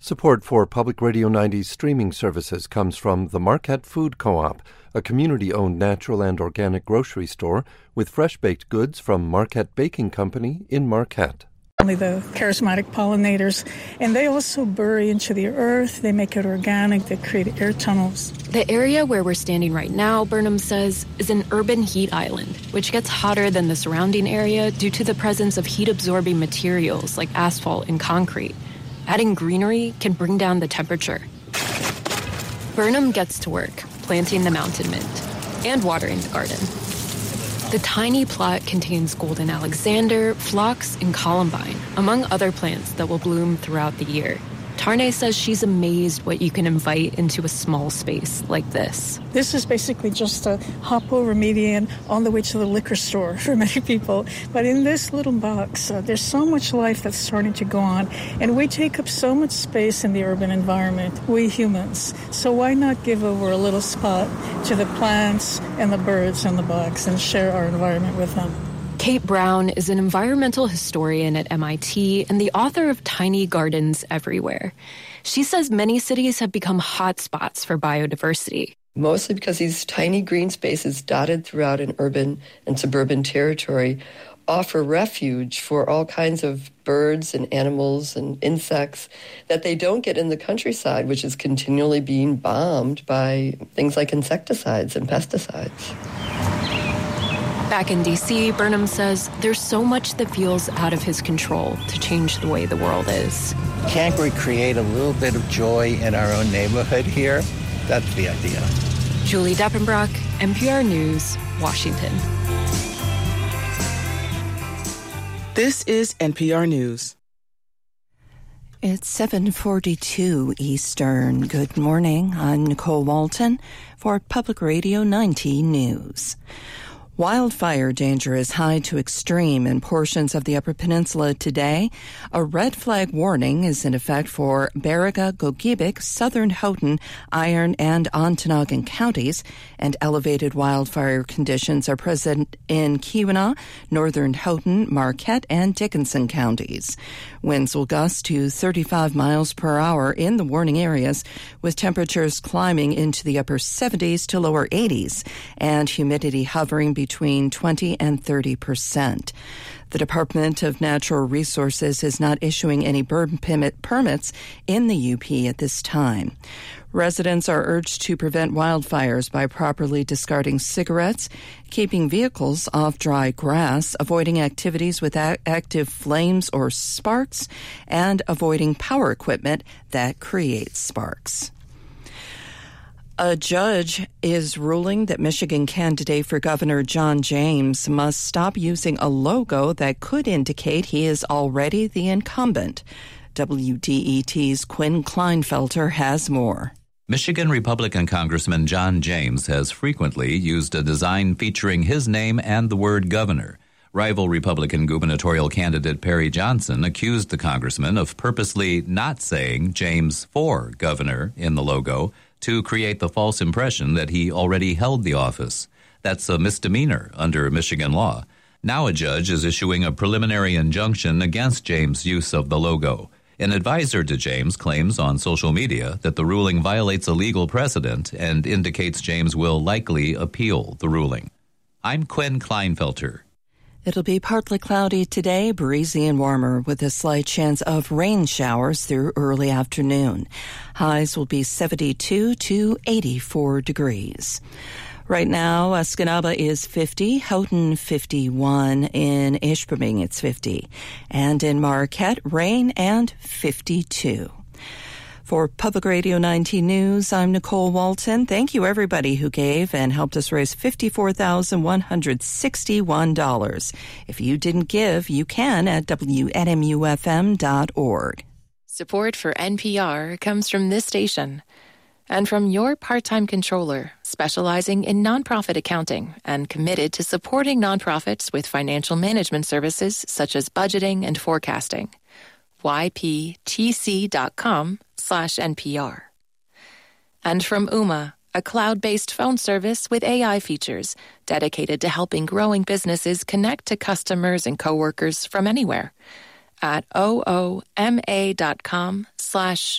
Support for Public Radio 90's streaming services comes from the Marquette Food Co-op, a community-owned natural and organic grocery store with fresh-baked goods from Marquette Baking Company in Marquette. Only the charismatic pollinators, and they also bury into the earth. They make it organic. They create air tunnels. The area where we're standing right now, Burnham says, is an urban heat island, which gets hotter than the surrounding area due to the presence of heat-absorbing materials like asphalt and concrete. Adding greenery can bring down the temperature. Burnham gets to work, planting the mountain mint and watering the garden. The tiny plot contains golden alexander, phlox, and columbine, among other plants that will bloom throughout the year. Tarnay says she's amazed what you can invite into a small space like this. This is basically just a hop over median on the way to the liquor store for many people. But in this little box, there's so much life that's starting to go on. And we take up so much space in the urban environment, we humans. So why not give over a little spot to the plants and the birds and the bugs and share our environment with them? Kate Brown is an environmental historian at MIT and the author of Tiny Gardens Everywhere. She says many cities have become hotspots for biodiversity. Mostly because these tiny green spaces dotted throughout an urban and suburban territory offer refuge for all kinds of birds and animals and insects that they don't get in the countryside, which is continually being bombed by things like insecticides and pesticides. Back in D.C., Burnham says there's so much that feels out of his control to change the way the world is. Can't we create a little bit of joy in our own neighborhood here? That's the idea. Julie Deppenbrock, NPR News, Washington. This is NPR News. It's 7:42 Eastern. Good morning. I'm Nicole Walton for Public Radio 90 News. Wildfire danger is high to extreme in portions of the Upper Peninsula today. A red flag warning is in effect for Baraga, Gogebic, Southern Houghton, Iron, and Ontonagon counties, and elevated wildfire conditions are present in Keweenaw, Northern Houghton, Marquette, and Dickinson counties. Winds will gust to 35 miles per hour in the warning areas, with temperatures climbing into the upper 70s to lower 80s, and humidity hovering between 20 and 30%. The Department of Natural Resources is not issuing any burn permits in the UP at this time. Residents are urged to prevent wildfires by properly discarding cigarettes, keeping vehicles off dry grass, avoiding activities with active flames or sparks, and avoiding power equipment that creates sparks. A judge is ruling that Michigan candidate for Governor John James must stop using a logo that could indicate he is already the incumbent. WDET's Quinn Kleinfelter has more. Michigan Republican Congressman John James has frequently used a design featuring his name and the word governor. Rival Republican gubernatorial candidate Perry Johnson accused the congressman of purposely not saying James for governor in the logo to create the false impression that he already held the office. That's a misdemeanor under Michigan law. Now a judge is issuing a preliminary injunction against James' use of the logo. An advisor to James claims on social media that the ruling violates a legal precedent and indicates James will likely appeal the ruling. I'm Quinn Kleinfelter. It'll be partly cloudy today, breezy and warmer, with a slight chance of rain showers through early afternoon. Highs will be 72 to 84 degrees. Right now, Escanaba is 50, Houghton 51, in Ishpeming it's 50, and in Marquette, rain and 52. For Public Radio 90 News, I'm Nicole Walton. Thank you, everybody who gave and helped us raise $54,161. If you didn't give, you can at WNMUFM.org. Support for NPR comes from this station and from your part-time controller, specializing in nonprofit accounting and committed to supporting nonprofits with financial management services such as budgeting and forecasting. yptc.com/NPR. And from Ooma, a cloud-based phone service with AI features dedicated to helping growing businesses connect to customers and coworkers from anywhere at ooma.com/